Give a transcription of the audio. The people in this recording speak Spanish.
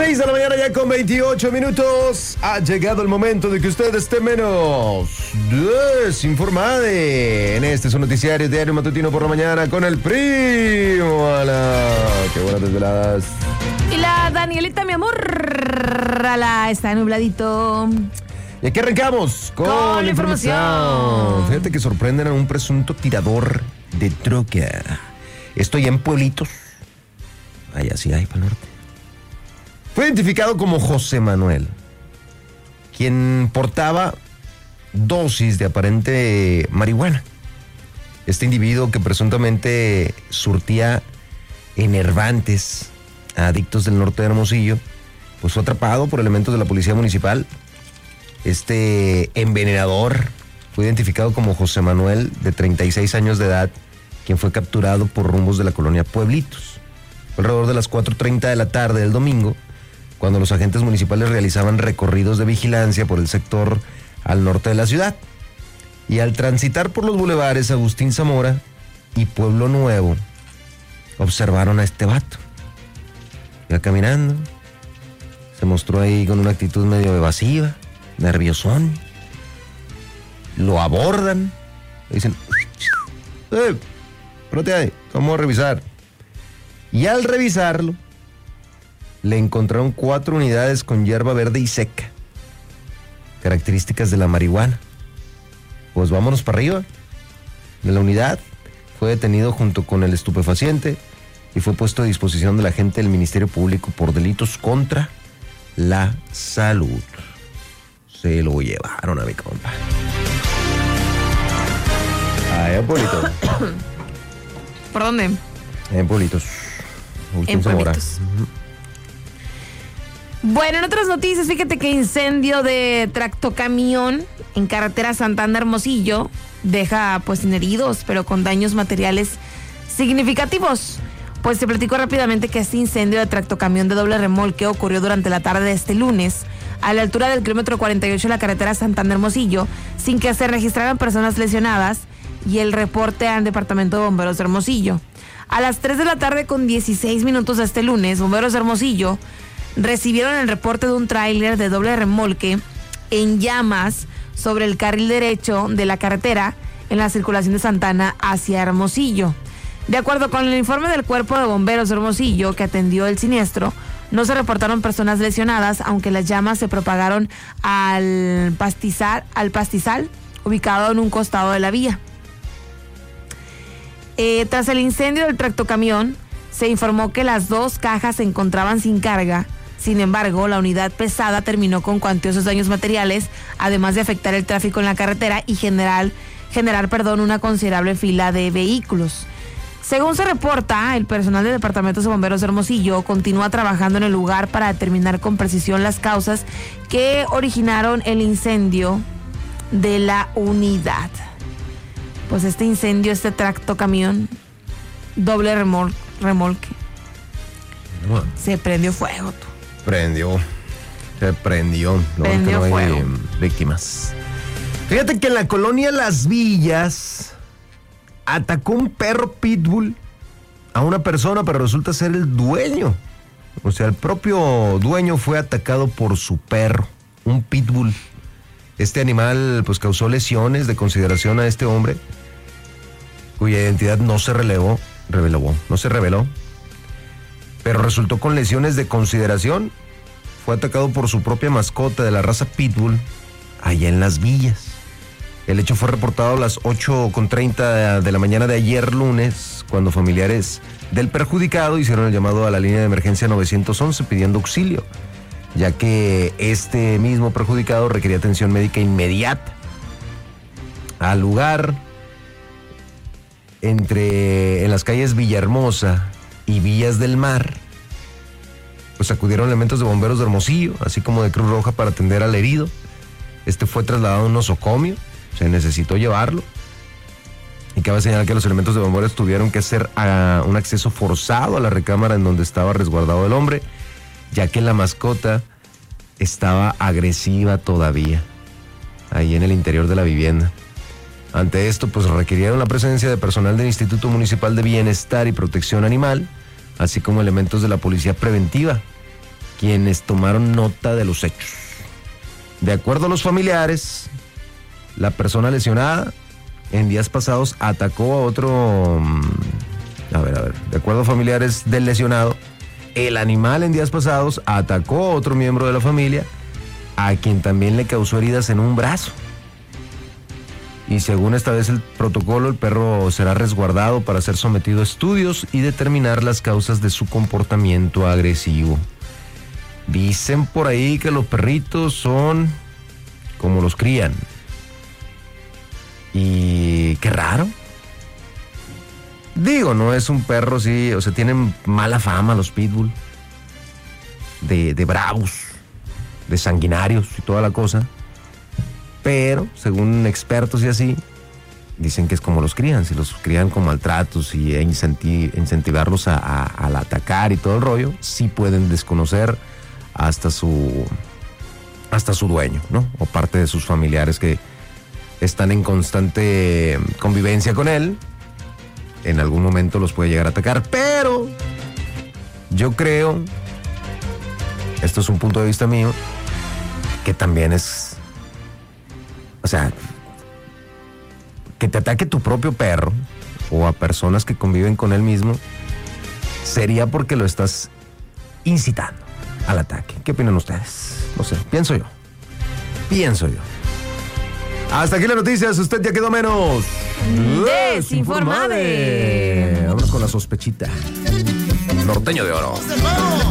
6 de la mañana ya con 28 minutos. Ha llegado el momento de que usted esté menos desinformado en este su noticiario diario matutino por la mañana con el primo. ¡Hala! ¡Qué buenas desveladas! Y la Danielita, mi amor, está nubladito. Y aquí arrancamos con la información. Fíjate que sorprenden a un presunto tirador de troca. Esto ya en pueblitos. Allá sí hay, para el norte. Fue identificado como José Manuel, quien portaba dosis de aparente marihuana. Este individuo, que presuntamente surtía enervantes a adictos del norte de Hermosillo, pues fue atrapado por elementos de la policía municipal. Este envenenador fue identificado como José Manuel, de 36 años de edad, quien fue capturado por rumbos de la colonia Pueblitos. Fue alrededor de las 4:30 de la tarde del domingo, cuando los agentes municipales realizaban recorridos de vigilancia por el sector al norte de la ciudad. Y al transitar por los bulevares Agustín Zamora y Pueblo Nuevo, observaron a este vato. Iba caminando, se mostró ahí con una actitud medio evasiva, nerviosón. Lo abordan, le dicen, espérate ahí, vamos a revisar. Y al revisarlo, le encontraron 4 unidades con hierba verde y seca, características de la marihuana. Pues vámonos para arriba. De la unidad fue detenido junto con el estupefaciente y fue puesto a disposición de la agente del Ministerio Público por delitos contra la salud. Se lo llevaron a mi compa. En Pueblitos. ¿Por dónde? En Pueblitos. En Pueblitos. Bueno, en otras noticias, fíjate que incendio de tractocamión en carretera Santana Hermosillo deja pues sin heridos, pero con daños materiales significativos. Pues se platicó rápidamente que este incendio de tractocamión de doble remolque ocurrió durante la tarde de este lunes a la altura del kilómetro 48 de la carretera Santana Hermosillo, sin que se registraran personas lesionadas, y el reporte al Departamento de Bomberos de Hermosillo. A las 3 de la tarde con 16 minutos de este lunes, Bomberos de Hermosillo recibieron el reporte de un tráiler de doble remolque en llamas sobre el carril derecho de la carretera en la circulación de Santana hacia Hermosillo. De acuerdo con el informe del Cuerpo de Bomberos de Hermosillo, que atendió el siniestro, no se reportaron personas lesionadas, aunque las llamas se propagaron al pastizal ubicado en un costado de la vía. Tras el incendio del tractocamión, se informó que las 2 cajas se encontraban sin carga. Sin embargo, la unidad pesada terminó con cuantiosos daños materiales, además de afectar el tráfico en la carretera y generar una considerable fila de vehículos. Según se reporta, el personal del Departamento de Bomberos de Hermosillo continúa trabajando en el lugar para determinar con precisión las causas que originaron el incendio de la unidad. Pues este incendio, este tractocamión, doble remolque, se prendió fuego. Se prendió. Prendió fuego. Hay víctimas. Fíjate que en la colonia Las Villas atacó un perro pitbull a una persona, pero resulta ser el dueño. O sea, el propio dueño fue atacado por su perro, un pitbull. Este animal pues causó lesiones de consideración a este hombre, cuya identidad no se reveló, pero resultó con lesiones de consideración. Fue atacado por su propia mascota de la raza pitbull allá en Las Villas. El hecho fue reportado a las 8:30 de la mañana de ayer lunes, cuando familiares del perjudicado hicieron el llamado a la línea de emergencia 911 pidiendo auxilio, ya que este mismo perjudicado requería atención médica inmediata. Al lugar, en las calles Villahermosa y Villas del Mar, pues acudieron elementos de bomberos de Hermosillo, así como de Cruz Roja, para atender al herido. Este fue trasladado a un nosocomio, se necesitó llevarlo. Y cabe señalar que los elementos de bomberos tuvieron que hacer un acceso forzado a la recámara en donde estaba resguardado el hombre, ya que la mascota estaba agresiva todavía, ahí en el interior de la vivienda. Ante esto, pues requirieron la presencia de personal del Instituto Municipal de Bienestar y Protección Animal, así como elementos de la Policía Preventiva. quienes tomaron nota de los hechos. De acuerdo a los familiares, la persona lesionada en días pasados atacó a otro... de acuerdo a familiares del lesionado, el animal en días pasados atacó a otro miembro de la familia, a quien también le causó heridas en un brazo. Y según establece el protocolo, el perro será resguardado para ser sometido a estudios y determinar las causas de su comportamiento agresivo. Dicen por ahí que los perritos son como los crían. Y qué raro. Digo, no es un perro, sí, o sea, tienen mala fama los pitbull. De bravos, de sanguinarios y toda la cosa. Pero, según expertos y así, dicen que es como los crían. Si los crían con maltratos y incentivarlos al atacar y todo el rollo, sí pueden desconocer hasta su dueño, ¿no? O parte de sus familiares que están en constante convivencia con él. En algún momento los puede llegar a atacar. Pero yo creo, esto es un punto de vista mío, que también es... O sea, que te ataque tu propio perro o a personas que conviven con él mismo sería porque lo estás incitando al ataque. ¿Qué opinan ustedes? No sé, pienso yo. Hasta aquí las noticias, usted ya quedó menos desinformado. Vamos con la sospechita. Norteño de oro.